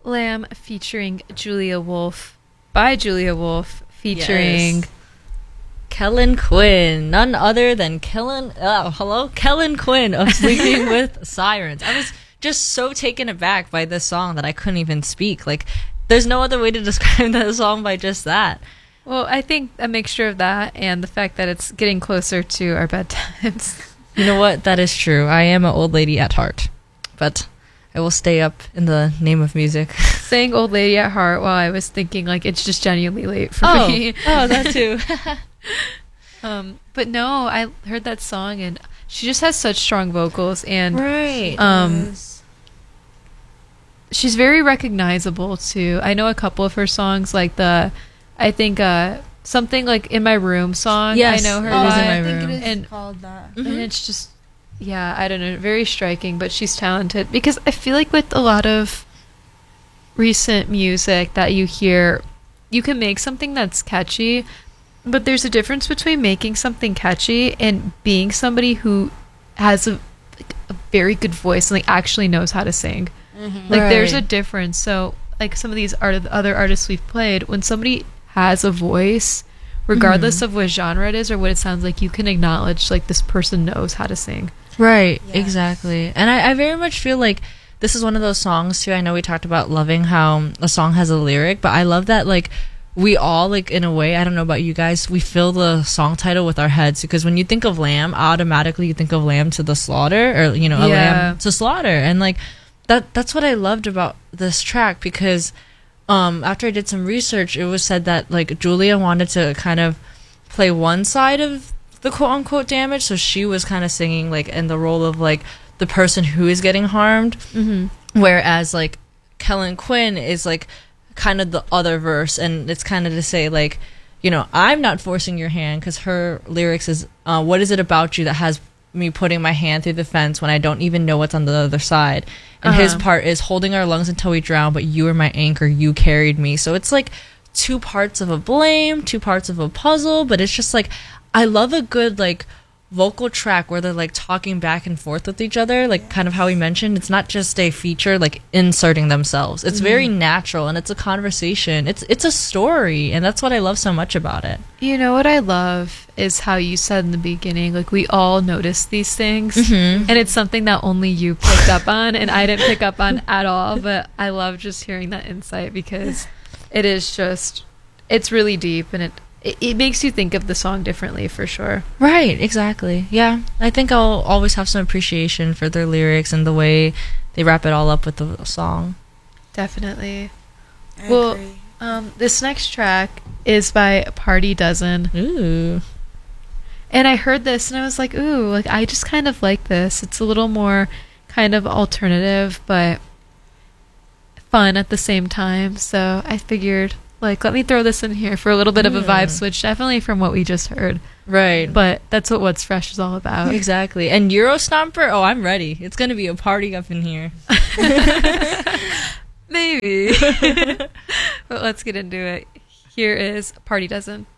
Lamb featuring Julia Wolf by Julia Wolf featuring Yes. Kellen Quinn, none other than Kellen Quinn of Sleeping with Sirens. I was just so taken aback by this song that I couldn't even speak. Like, there's no other way to describe that song by just that. Well, I think a mixture of that and the fact that it's getting closer to our bedtimes. You know what? That is true. I am an old lady at heart, but I will stay up in the name of music. Saying old lady at heart while I was thinking like it's just genuinely late for me. Oh, that too. But no, I heard that song and she just has such strong vocals and Right. she's very recognizable too. I know a couple of her songs like I think something like In My Room song. Yes. I know her Oh, by. In My I think Room. it is And- called that. And it's just, yeah, I don't know, very striking, but she's talented. Because I feel like with a lot of recent music that you hear, you can make something that's catchy, but there's a difference between making something catchy and being somebody who has a very good voice and like actually knows how to sing. Like there's a Right. difference. So like some of these other artists we've played, when somebody has a voice, regardless of what genre it is or what it sounds like, you can acknowledge like this person knows how to sing. Right, Yeah. exactly. And I very much feel like this is one of those songs too. I know we talked about loving how a song has a lyric, but I love that like we all like in a way, I don't know about you guys, we fill the song title with our heads because when you think of lamb, automatically you think of lamb to the slaughter or a Yeah. lamb to slaughter. And like that's what I loved about this track because after I did some research, it was said that like Julia wanted to kind of play one side of the quote unquote damage, so she was kind of singing like in the role of like the person who is getting harmed, whereas like Kellen Quinn is like kind of the other verse, and it's kind of to say like, I'm not forcing your hand because her lyrics is what is it about you that has me putting my hand through the fence when I don't even know what's on the other side. And his part is holding our lungs until we drown, but you were my anchor, you carried me. So it's like two parts of a blame, two parts of a puzzle, but it's just like I love a good like vocal track where they're like talking back and forth with each other, like kind of how we mentioned. It's not just a feature like inserting themselves. It's very natural and it's a conversation. It's a story, and that's what I love so much about it. You know what I love is how you said in the beginning, like we all notice these things, and it's something that only you picked up on, and I didn't pick up on at all. But I love just hearing that insight because it is just, it's really deep, and it makes you think of the song differently for sure. Right, exactly. Yeah, I think I'll always have some appreciation for their lyrics and the way they wrap it all up with the song. Definitely. I Well, agree. This next track is by Party Dozen. Ooh. And I heard this and I was like, ooh, like I just kind of like this. It's a little more kind of alternative, but fun at the same time. So I figured, like, let me throw this in here for a little bit of a vibe switch, definitely from what we just heard. Right. But that's what What's Fresh is all about. Exactly. And Euro Stomper, oh, I'm ready. It's going to be a party up in here. Maybe. But let's get into it. Here is Party Dozen.